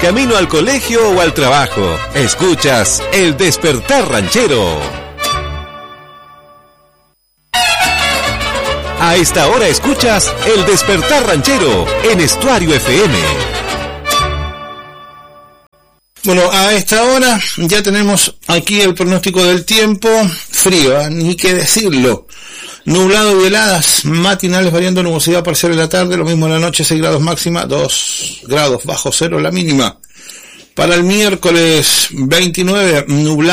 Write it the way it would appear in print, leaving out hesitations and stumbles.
camino al colegio o al trabajo. Escuchas El Despertar Ranchero. A esta hora escuchas El Despertar Ranchero en Estuario FM. Bueno, a esta hora ya tenemos aquí el pronóstico del tiempo. Frío, ni qué decirlo. Nublado y heladas, matinales variando nubosidad parcial en la tarde, lo mismo en la noche, 6 grados máxima, 2 grados bajo cero la mínima. Para el miércoles 29, nublado.